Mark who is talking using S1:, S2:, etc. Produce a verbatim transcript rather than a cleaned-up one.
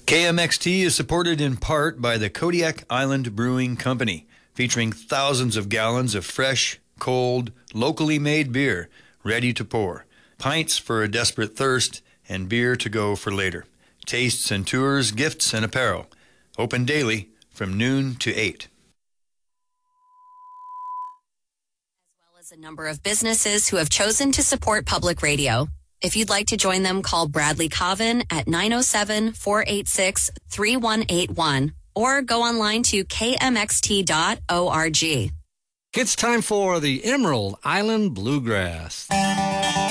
S1: K M X T is supported in part by the Kodiak Island Brewing Company, featuring thousands of gallons of fresh, cold, locally made beer, ready to pour. Pints for a desperate thirst, and beer to go for later. Tastes and tours, gifts and apparel. Open daily from noon to eight.
S2: As well as a number of businesses who have chosen to support public radio. If you'd like to join them, call Bradley Coven at nine oh seven, four eight six, three one eight one or go online to k m x t dot org.
S3: It's time for the Emerald Island Bluegrass.